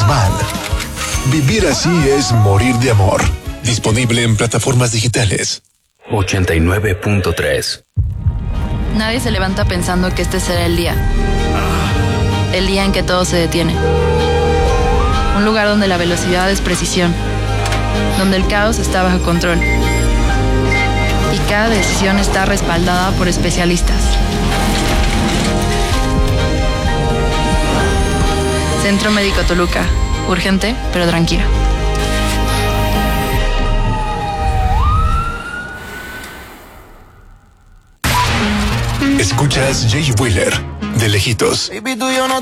van. Vivir así es morir de amor. Disponible en plataformas digitales. 89.3. Nadie se levanta pensando que este será el día. El día en que todo se detiene. Un lugar donde la velocidad es precisión. Donde el caos está bajo control. Y cada decisión está respaldada por especialistas. Centro Médico Toluca. Urgente, pero tranquilo. Escuchas Jay Wheeler, de lejitos. Baby, tú y yo no